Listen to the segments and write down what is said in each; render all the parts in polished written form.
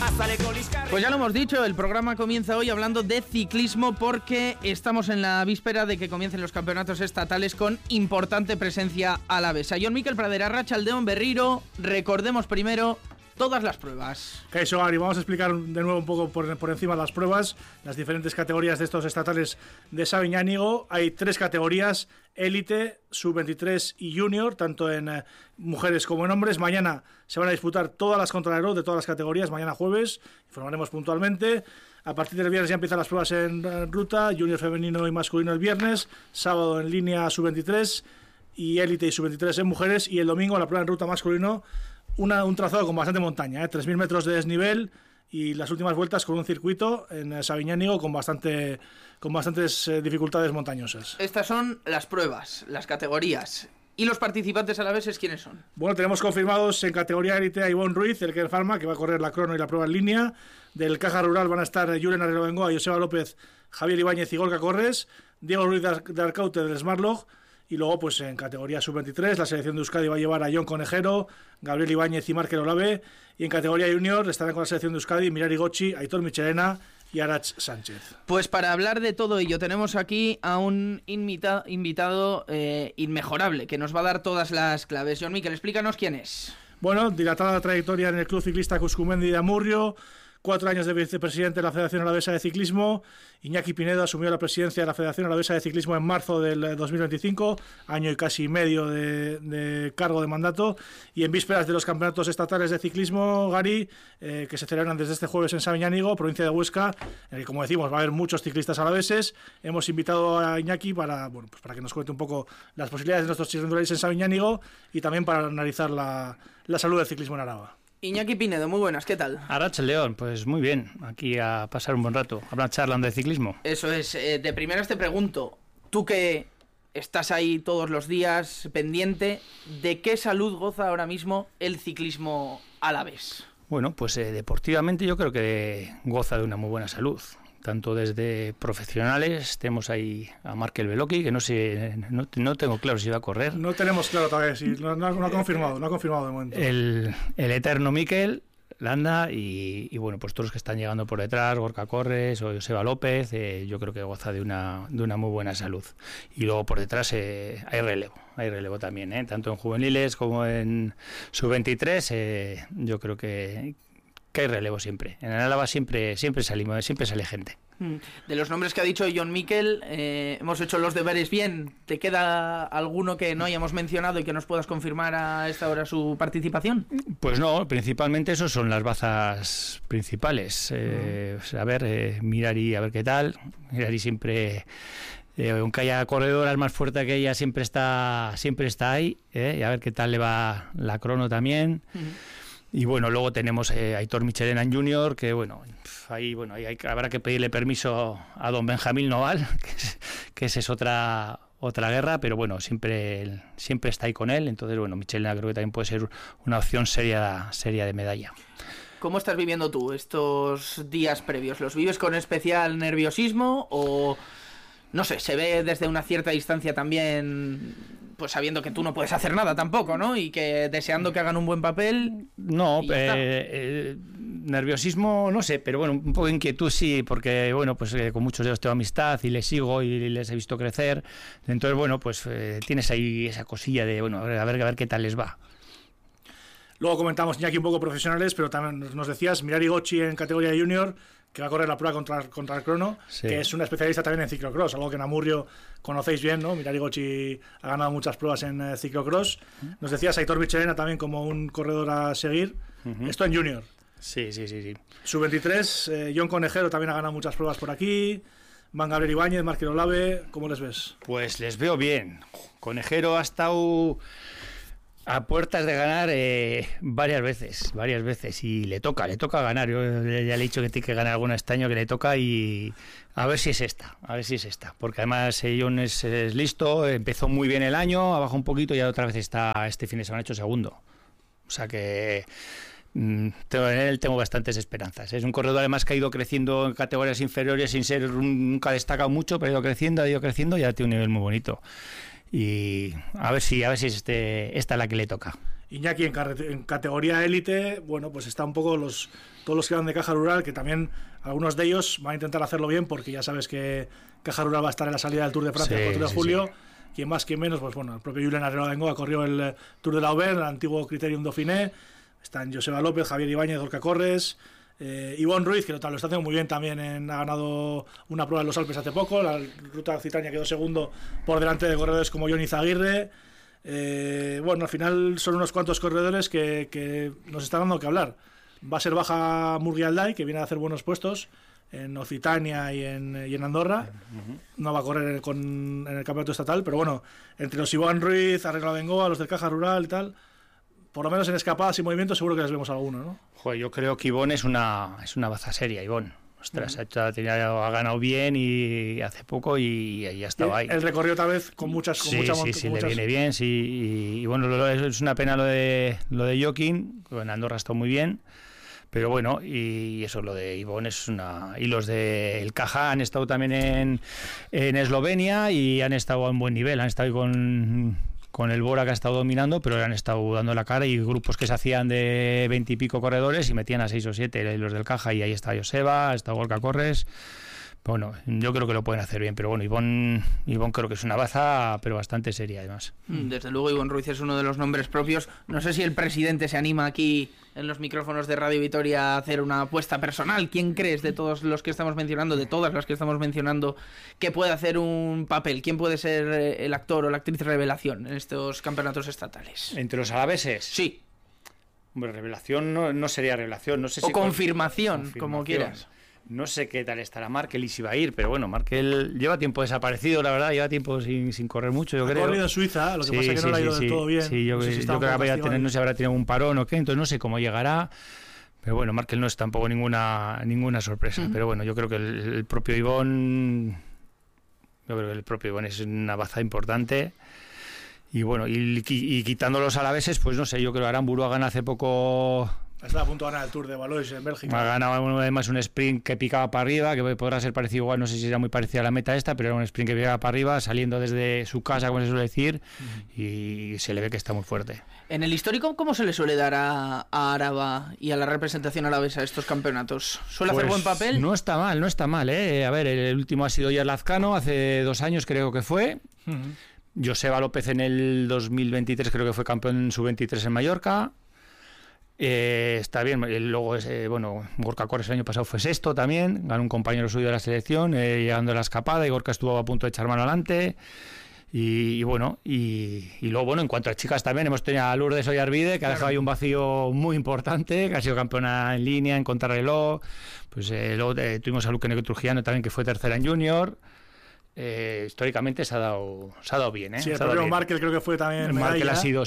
Pues ya lo hemos dicho, el programa comienza hoy hablando de ciclismo porque estamos en la víspera de que comiencen los campeonatos estatales con importante presencia alavesa. Jon Mikel Pradera, Arratsaldeon Berriro, recordemos primero todas las pruebas. Kaixo Gari, vamos a explicar de nuevo un poco por encima las pruebas, las diferentes categorías de estos estatales de Sabiñánigo. Hay 3 categorías: élite, sub-23 y junior, tanto en mujeres como en hombres. Mañana se van a disputar todas las contrarreloj de todas las categorías, mañana jueves, informaremos puntualmente. A partir del viernes ya empiezan las pruebas en ruta, junior femenino y masculino el viernes, sábado en línea sub-23 y élite y sub-23 en mujeres, y el domingo la prueba en ruta masculino, un trazado con bastante montaña, 3.000 metros de desnivel, y las últimas vueltas con un circuito en Sabiñánigo con bastantes dificultades montañosas. Estas son las pruebas, las categorías. ¿Y los participantes alaveses quiénes son? Bueno, tenemos confirmados en categoría élite a Ivonne Ruiz, el Ken Pharma, que va a correr la crono y la prueba en línea. Del Caja Rural van a estar Julen Arrelobengoa, Joseba López, Javier Ibáñez y Gorka Corres, Diego Ruiz de Arcaute del Smartlog. Y luego, pues en categoría sub-23, la selección de Euskadi va a llevar a Jon Conejero, Gabriel Ibáñez y Markel Olave. Y en categoría junior estarán con la selección de Euskadi Mirari Gochi, Aitor Michelena y Arach Sánchez. Pues para hablar de todo ello tenemos aquí a un invitado inmejorable, que nos va a dar todas las claves. Jon Mikel, explícanos quién es. Bueno, dilatada trayectoria en el Club Ciclista Cuscumendi de Amurrio, 4 años de vicepresidente de la Federación Alavesa de Ciclismo. Iñaki Pinedo asumió la presidencia de la Federación Alavesa de Ciclismo en marzo del 2025, año y casi medio de cargo de mandato. Y en vísperas de los campeonatos estatales de ciclismo, Gary, que se celebran desde este jueves en Sabiñánigo, provincia de Huesca, en el que, como decimos, va a haber muchos ciclistas alaveses. Hemos invitado a Iñaki para que nos cuente un poco las posibilidades de nuestros chirrendularis en Sabiñánigo y también para analizar la salud del ciclismo en Araba. Iñaki Pinedo, muy buenas, ¿qué tal? Arratsaldeon, pues muy bien, aquí a pasar un buen rato, charlando de ciclismo. Eso es, de primeras te pregunto, tú que estás ahí todos los días pendiente, ¿de qué salud goza ahora mismo el ciclismo alavés? Bueno, pues deportivamente yo creo que goza de una muy buena salud. Tanto desde profesionales, tenemos ahí a Markel Beloki, que no tengo claro si va a correr. No tenemos claro todavía, sí, no ha confirmado de momento. El eterno Mikel Landa y bueno, pues todos los que están llegando por detrás, Gorka Corres o Joseba López, yo creo que goza de una muy buena salud. Y luego por detrás hay relevo también, tanto en juveniles como en sub-23, yo creo que hay relevo siempre. En Álava siempre sale gente. De los nombres que ha dicho Jon Mikel, hemos hecho los deberes bien. ¿Te queda alguno que no hayamos mencionado y que nos puedas confirmar a esta hora su participación? Pues no, principalmente esos son las bazas principales. A ver, Mirari, a ver qué tal. Mirari siempre, aunque haya corredoras más fuertes que ella, siempre está ahí. Y a ver qué tal le va la crono también. Y bueno, luego tenemos a Aitor Michelena en junior, que habrá que pedirle permiso a don Benjamín Noval, que esa es otra guerra, pero bueno, siempre está ahí con él. Entonces, bueno, Michelena creo que también puede ser una opción seria de medalla. ¿Cómo estás viviendo tú estos días previos? ¿Los vives con especial nerviosismo o, no sé, se ve desde una cierta distancia también, pues sabiendo que tú no puedes hacer nada tampoco, ¿no? Y que deseando que hagan un buen papel? No, nerviosismo no sé, pero bueno, un poco de inquietud sí, porque bueno, pues con muchos de ellos tengo amistad y les sigo y les he visto crecer. Entonces, bueno, pues tienes ahí esa cosilla de, bueno, a ver qué tal les va. Luego comentamos ya aquí un poco profesionales, pero también nos decías Mirari Gochi en categoría junior, que va a correr la prueba contra el crono, sí, que es una especialista también en ciclocross, algo que en Amurrio conocéis bien, ¿no? Mirari Gochi ha ganado muchas pruebas en ciclocross. Nos decías Aitor Michelena también como un corredor a seguir. Esto en junior. Sí. Sub-23, Jon Conejero también ha ganado muchas pruebas por aquí. Van Gabriel Ibáñez, Markel Olave, ¿cómo les ves? Pues les veo bien. Conejero ha estado a puertas de ganar varias veces y le toca ganar. Yo ya le he dicho que tiene que ganar alguna este año, que le toca, y a ver si es esta, porque además Jon es listo, empezó muy bien el año, ha bajado un poquito y otra vez está este fin de semana hecho segundo, o sea que en él tengo bastantes esperanzas. Es un corredor además que ha ido creciendo en categorías inferiores sin ser, nunca ha destacado mucho, pero ha ido creciendo y ya tiene un nivel muy bonito. Y a ver si es esta la que le toca. Iñaki en categoría élite, bueno, pues está un poco todos los que van de Caja Rural, que también algunos de ellos van a intentar hacerlo bien, porque ya sabes que Caja Rural va a estar en la salida del Tour de Francia el 4 de julio. Quien más, quien menos, pues bueno, el propio Julen Arreola corrió el Tour de la Auvergne, el antiguo Criterium Dauphiné. Están Joseba López, Javier Ibáñez, Gorka Corres, Ivonne Ruiz, que lo está haciendo muy bien también, ha ganado una prueba en los Alpes hace poco, la Ruta Occitania quedó segundo por delante de corredores como Johnny Zaguirre. Bueno, al final son unos cuantos corredores que nos están dando que hablar. Va a ser baja Murgialdai, que viene a hacer buenos puestos en Occitania y en Andorra. No va a correr en el campeonato estatal, pero bueno, entre los Ivonne Ruiz, Arregla Bengoa, los del Caja Rural y tal, por lo menos en escapadas y movimientos seguro que les vemos alguno, ¿no? Joder, yo creo que Ivonne es una baza seria, Ivonne. Ostras, ha ganado bien y hace poco y ya estaba ahí. El recorrido tal vez con muchas... Sí, le viene bien, sí. Y bueno, es una pena lo de Joaquín, que en Andorra está muy bien. Pero bueno, y eso, lo de Ivonne es una... Y los del Caja han estado también en Eslovenia y han estado a un buen nivel. Han estado con el Bora, que ha estado dominando, pero han estado dando la cara, y grupos que se hacían de 20 y pico corredores y metían a 6 o 7 los del Caja, y ahí está Joseba, está Gorka Corres. Bueno, yo creo que lo pueden hacer bien, pero bueno, Ivonne creo que es una baza, pero bastante seria además. Desde luego Ivonne Ruiz es uno de los nombres propios. No sé si el presidente se anima aquí en los micrófonos de Radio Vitoria a hacer una apuesta personal. ¿Quién crees de todos los que estamos mencionando, de todas las que estamos mencionando, que puede hacer un papel? ¿Quién puede ser el actor o la actriz revelación en estos campeonatos estatales? ¿Entre los alaveses? Sí. Hombre, revelación no sería revelación. No sé si confirmación, como quieras. No sé qué tal estará Markel y si va a ir, pero bueno, Markel lleva tiempo desaparecido, la verdad, lleva tiempo sin correr mucho, yo creo. Ha corrido en Suiza, lo que pasa es que no le ha ido del todo bien. Sí, yo creo que no se habrá tenido un parón o qué, entonces no sé cómo llegará. Pero bueno, Markel no es tampoco ninguna sorpresa. Pero bueno, yo creo que el propio Ivonne es una baza importante. Y bueno, y quitando los alaveses, pues no sé, yo creo que Aramburu ha ganado hace poco... Está a punto de ganar el Tour de Valois en Bélgica. Ha ganado además un sprint que picaba para arriba, que podrá ser parecido, igual no sé si era muy parecido a la meta esta, pero era un sprint que picaba para arriba, saliendo desde su casa, como se suele decir, y se le ve que está muy fuerte. En el histórico, ¿cómo se le suele dar a Araba y a la representación alavesa a estos campeonatos? ¿Suele hacer buen papel? No está mal, ¿eh? A ver, el último ha sido ya Lazcano, hace 2 años creo que fue. Joseba López en el 2023 creo que fue campeón en sub-23 en Mallorca. Está bien, luego Gorka Corres el año pasado fue sexto también, ganó un compañero suyo de la selección, llegando a la escapada, y Gorka estuvo a punto de echar mano adelante. Y luego, en cuanto a chicas también, hemos tenido a Lourdes Ollarvide, que ha dejado ahí un vacío muy importante, que ha sido campeona en línea, en contrarreloj. Pues luego tuvimos a Luque Trujillano también, que fue tercera en junior. Históricamente se ha dado bien, ¿eh? Sí, el propio Markel creo que fue también Markel ha sido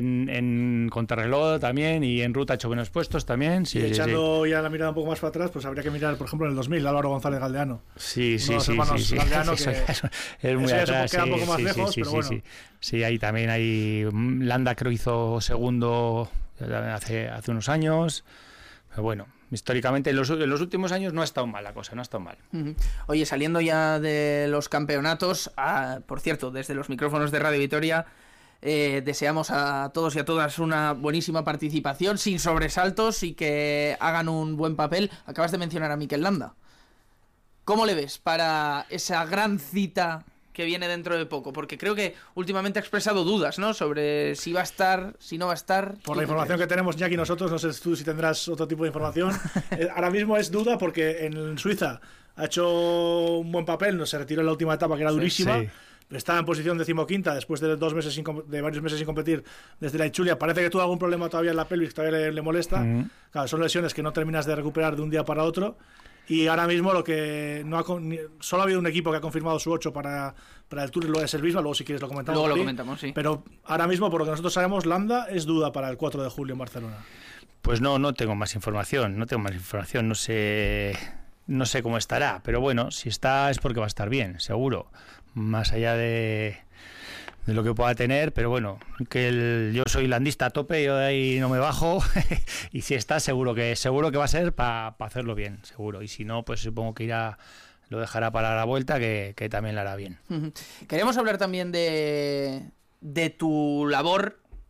en contrarreloj también, y en ruta ha hecho buenos puestos también. Sí, y echando ya la mirada un poco más para atrás, pues habría que mirar, por ejemplo, en el 2000, Álvaro González Galdeano. Sí. Galdeano, que es muy atrás. Queda un poco más lejos, pero bueno. Sí, ahí también hay... Landa creo hizo segundo hace unos años, pero bueno... Históricamente, en los últimos años no ha estado mal la cosa, no ha estado mal. Oye, saliendo ya de los campeonatos, por cierto, desde los micrófonos de Radio Vitoria, deseamos a todos y a todas una buenísima participación, sin sobresaltos, y que hagan un buen papel. Acabas de mencionar a Mikel Landa. ¿Cómo le ves para esa gran cita que viene dentro de poco? Porque creo que últimamente ha expresado dudas, ¿no?, sobre si va a estar, si no va a estar. Por la información que tenemos, Iñaki, nosotros, no sé tú si tendrás otro tipo de información. Ahora mismo es duda porque en Suiza ha hecho un buen papel, no se retiró en la última etapa, que era durísima. Sí. Está en posición 15ª después de varios meses sin competir desde la Itzulia. Parece que tuvo algún problema todavía en la pelvis, que todavía le molesta. Claro, son lesiones que no terminas de recuperar de un día para otro. Y ahora mismo solo ha habido un equipo que ha confirmado su 8 para el Tour, lo es el Bisbal, luego si quieres lo comentamos. Luego lo comentamos, sí. Pero ahora mismo, por lo que nosotros sabemos, Landa es duda para el 4 de julio en Barcelona. Pues no tengo más información, no sé cómo estará, pero bueno, si está es porque va a estar bien, seguro, más allá de lo que pueda tener, pero bueno, yo soy landista a tope, yo de ahí no me bajo, y si está seguro que va a ser para hacerlo bien, seguro, y si no, pues supongo que lo dejará para la vuelta, que también la hará bien. Queremos hablar también de tu labor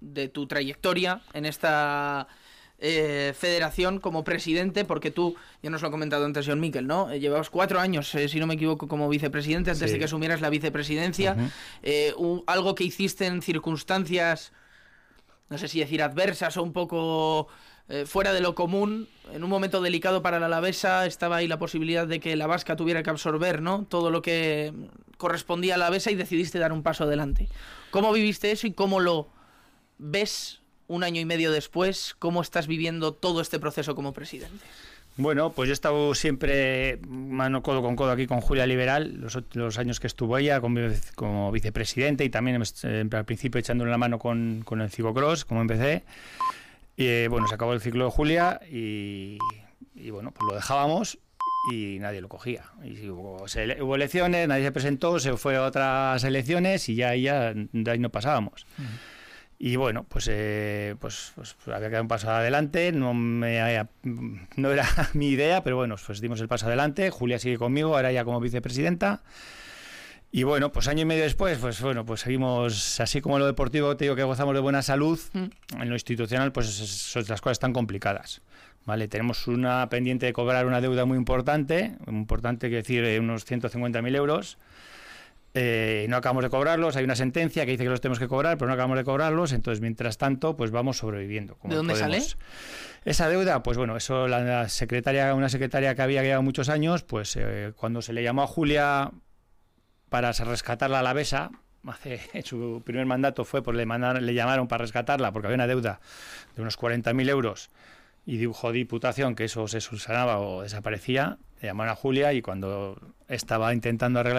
de tu trayectoria en esta federación como presidente, porque tú, ya nos lo ha comentado antes Jon Miquel, ¿no? Llevabas 4 años, si no me equivoco, como vicepresidente antes de que asumieras la vicepresidencia. Algo que hiciste en circunstancias, no sé si decir adversas o un poco fuera de lo común, en un momento delicado para la Alavesa. Estaba ahí la posibilidad de que la Vasca tuviera que absorber, ¿no?, todo lo que correspondía a la Alavesa, y decidiste dar un paso adelante. ¿Cómo viviste eso y cómo lo ves 1 año y medio después? ¿Cómo estás viviendo todo este proceso como presidente? Bueno, pues yo he estado siempre mano codo con codo aquí con Julia Liberal, los años que estuvo ella como vicepresidente, y también al principio echándole la mano con el ciclocross, como empecé. Y bueno, se acabó el ciclo de Julia y bueno, pues lo dejábamos y nadie lo cogía. Y hubo elecciones, nadie se presentó, se fue a otras elecciones y ya de ahí no pasábamos. Y bueno, pues había que dar un paso adelante, no era mi idea, pero bueno, pues dimos el paso adelante. Julia sigue conmigo, ahora ya como vicepresidenta. Y bueno, pues 1 año y medio después, pues seguimos así. Como en lo deportivo te digo que gozamos de buena salud, en lo institucional pues las cosas están complicadas. Vale, tenemos una pendiente de cobrar una deuda muy importante, que decir unos 150.000 euros. No acabamos de cobrarlos, hay una sentencia que dice que los tenemos que cobrar, pero no acabamos de cobrarlos, entonces mientras tanto pues vamos sobreviviendo. Como ¿De dónde sale esa deuda? Pues bueno, eso una secretaria que había llevado muchos años, pues cuando se le llamó a Julia para rescatarla a la Alavesa, en su primer mandato fue, pues le llamaron para rescatarla porque había una deuda de unos 40.000 euros y dijo Diputación que eso se subsanaba o desaparecía. Le llamaron a Julia y cuando estaba intentando arreglar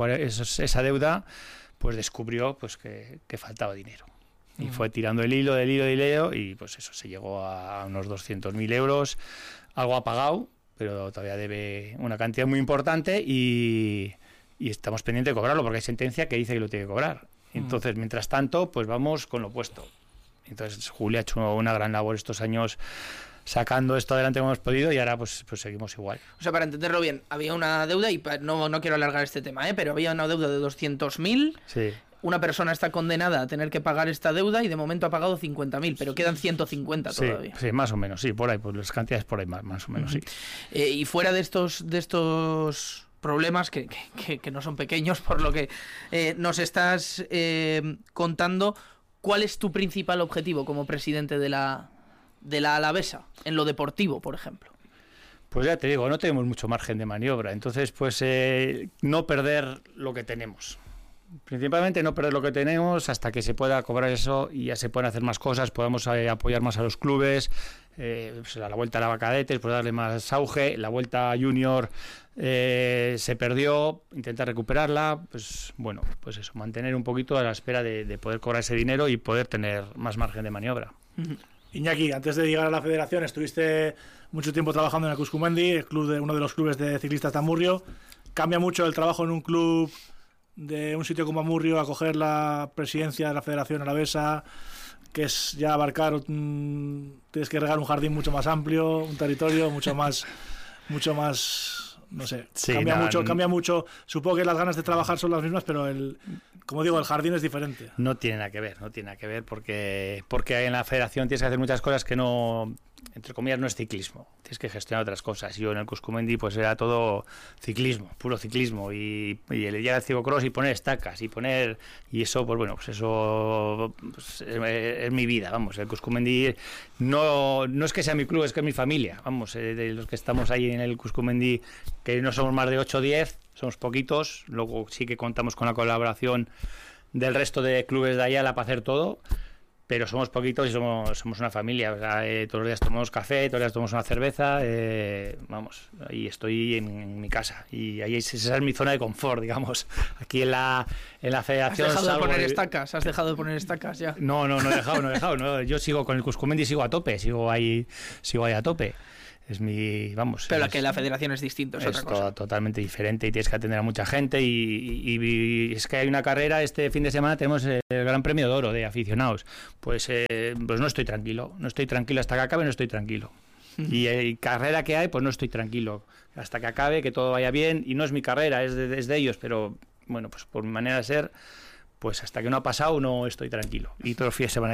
esa deuda, pues descubrió pues que faltaba dinero. Y fue tirando el hilo y pues eso, se llegó a unos 200.000 euros. Algo ha pagado, pero todavía debe una cantidad muy importante y estamos pendientes de cobrarlo porque hay sentencia que dice que lo tiene que cobrar. Entonces, mientras tanto, pues vamos con lo opuesto. Entonces, Julia ha hecho una gran labor estos años sacando esto adelante como hemos podido y ahora pues seguimos igual. O sea, para entenderlo bien, había una deuda, y no quiero alargar este tema, pero había una deuda de 200.000. Sí. Una persona está condenada a tener que pagar esta deuda y de momento ha pagado 50.000, pero quedan 150 todavía. Sí, más o menos, sí, por ahí, pues las cantidades por ahí más o menos, sí. Y fuera de estos problemas que no son pequeños, por lo que nos estás contando, ¿cuál es tu principal objetivo como presidente de la Alavesa, en lo deportivo, por ejemplo? Pues ya te digo, no tenemos mucho margen de maniobra, entonces pues no perder lo que tenemos. Principalmente no perder lo que tenemos hasta que se pueda cobrar eso y ya se pueden hacer más cosas, podamos apoyar más a los clubes, pues la vuelta a la cadetes, pues darle más auge, la vuelta junior se perdió, intentar recuperarla, pues bueno, pues eso, mantener un poquito a la espera de poder cobrar ese dinero y poder tener más margen de maniobra. Iñaki, antes de llegar a la federación estuviste mucho tiempo trabajando en el Cuscumendi, uno de los clubes de ciclistas de Amurrio. ¿Cambia mucho el trabajo en un club de un sitio como Amurrio a coger la presidencia de la Federación Alavesa, que es ya abarcar, tienes que regar un jardín mucho más amplio, un territorio mucho más, no sé, sí, cambia mucho. Supongo que las ganas de trabajar son las mismas, pero como digo, el jardín es diferente. No tiene nada que ver porque en la federación tienes que hacer muchas cosas que no, entre comillas, no es ciclismo. Tienes que gestionar otras cosas. Yo en el Cuscumendi pues era todo ciclismo, puro ciclismo, y el día del ciclocross y poner estacas y eso, pues bueno, pues eso pues, es mi vida, vamos. El Cuscumendi no es que sea mi club, es que es mi familia, vamos, de los que estamos ahí en el Cuscumendi, que no somos más de 8 o 10, somos poquitos. Luego sí que contamos con la colaboración del resto de clubes de Ayala para hacer todo, pero somos poquitos y somos una familia. O sea, todos los días tomamos café, todos los días tomamos una cerveza, vamos, ahí estoy en mi casa y ahí esa es mi zona de confort, digamos. Aquí en la federación... ¿Has dejado de poner estacas? ¿Has dejado de poner estacas ya? No he dejado. No. Yo sigo con el Cuscumendi, sigo a tope, sigo ahí a tope. Es mi, vamos. Pero que la federación es distinto, es otra cosa. Totalmente diferente y tienes que atender a mucha gente y es que hay una carrera, este fin de semana tenemos el Gran Premio de Oro de aficionados. Pues no estoy tranquilo hasta que acabe, no estoy tranquilo. Y carrera que hay, pues no estoy tranquilo hasta que acabe, que todo vaya bien, y no es mi carrera, es de ellos, pero bueno, pues por mi manera de ser, pues hasta que no ha pasado no estoy tranquilo. Y todos los fines de semana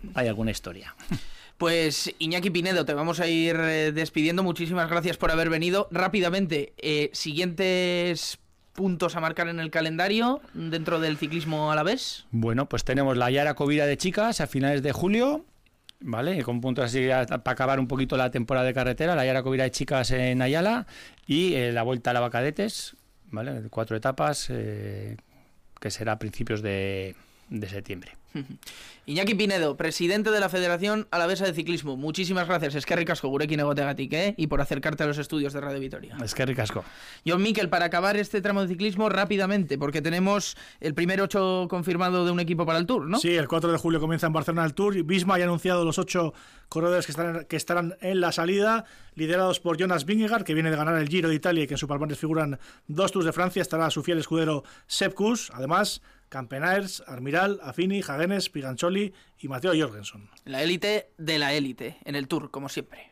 hay alguna historia. Pues Iñaki Pinedo, te vamos a ir despidiendo. Muchísimas gracias por haber venido. Rápidamente, siguientes puntos a marcar en el calendario dentro del ciclismo alavés. Bueno, pues tenemos la Yara Covira de chicas a finales de julio, ¿vale? Con puntos así para acabar un poquito la temporada de carretera, la Yara Covira de chicas en Ayala y la Vuelta a la Bacadetes, ¿vale? 4 etapas, que será a principios de septiembre. Iñaki Pinedo, presidente de la Federación Alavesa de Ciclismo, muchísimas gracias. Eskerrik asko gurekin egoteagatik, y por acercarte a los estudios de Radio Vitoria. Eskerrik asko. Jon Mikel, para acabar este tramo de ciclismo rápidamente, porque tenemos el primer 8 confirmado de un equipo para el Tour, ¿no? Sí, el 4 de julio comienza en Barcelona el Tour. Visma ya ha anunciado los 8 corredores que estarán en la salida, liderados por Jonas Vingegaard, que viene de ganar el Giro de Italia y que en su palmarés figuran 2 Tours de Francia. Estará su fiel escudero Sepp Kuss, además Campenaers, Armiral, Affini, Hagenes, Pigancholi y Matteo Jorgensen. La élite de la élite en el Tour, como siempre.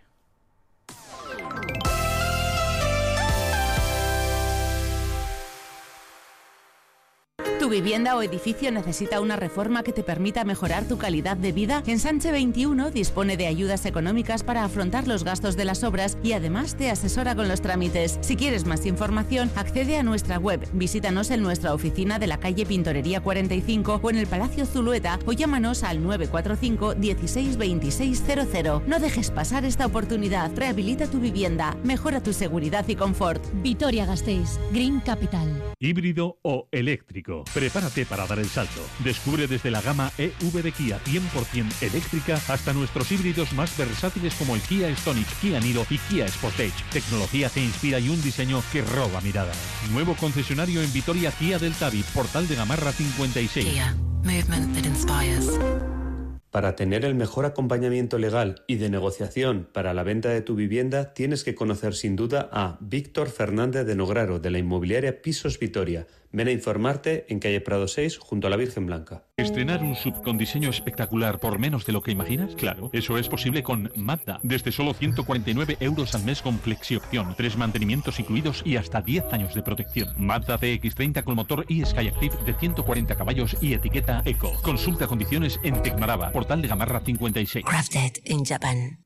¿Tu vivienda o edificio necesita una reforma que te permita mejorar tu calidad de vida? Ensanche 21 dispone de ayudas económicas para afrontar los gastos de las obras y además te asesora con los trámites. Si quieres más información, accede a nuestra web, visítanos en nuestra oficina de la calle Pintorería 45 o en el Palacio Zulueta o llámanos al 945 16 2600. No dejes pasar esta oportunidad. Rehabilita tu vivienda, mejora tu seguridad y confort. Vitoria-Gasteiz, Green Capital. Híbrido o eléctrico. Prepárate para dar el salto. Descubre desde la gama EV de Kia 100% eléctrica hasta nuestros híbridos más versátiles como el Kia Stonic, Kia Niro y Kia Sportage. Tecnología que inspira y un diseño que roba miradas. Nuevo concesionario en Vitoria Kia del Tabi, Portal de Gamarra 56. Kia, movement that inspires. Para tener el mejor acompañamiento legal y de negociación para la venta de tu vivienda, tienes que conocer sin duda a Víctor Fernández de Nograro, de la inmobiliaria Pisos Vitoria. Ven a informarte en calle Prado 6, junto a la Virgen Blanca. ¿Estrenar un SUV con diseño espectacular por menos de lo que imaginas? Claro, eso es posible con Mazda. Desde solo 149 euros al mes con flexiopción, 3 mantenimientos incluidos y hasta 10 años de protección. Mazda CX-30 con motor e-Skyactiv de 140 caballos y etiqueta Eco. Consulta condiciones en Tecmaraba, Portal de Gamarra 56. Crafted in Japan.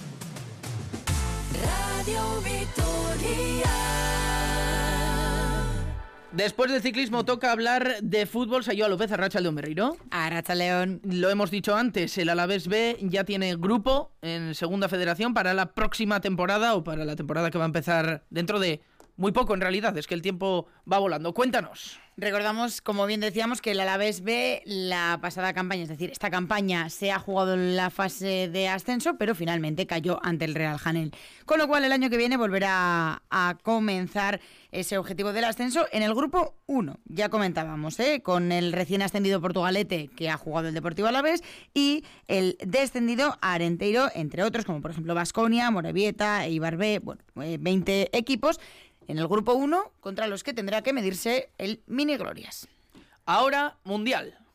Radio Vitoria. Después del ciclismo toca hablar de fútbol. Sayoa López, Arratsaldeon Berriro. Arratsaldeon. Lo hemos dicho antes, el Alavés B ya tiene grupo en Segunda Federación para la próxima temporada o para la temporada que va a empezar dentro de muy poco en realidad. Es que el tiempo va volando. Cuéntanos. Recordamos, como bien decíamos, que el Alavés B la pasada campaña, es decir, esta campaña se ha jugado en la fase de ascenso, pero finalmente cayó ante el Real Janel. Con lo cual el año que viene volverá a comenzar ese objetivo del ascenso en el grupo 1. Ya comentábamos, con el recién ascendido Portugalete, que ha jugado el Deportivo Alavés, y el descendido Arenteiro, entre otros, como por ejemplo Baskonia, Morevieta, Eibar B, 20 equipos en el grupo 1 contra los que tendrá que medirse el Mini Glorias. Ahora, Mundial.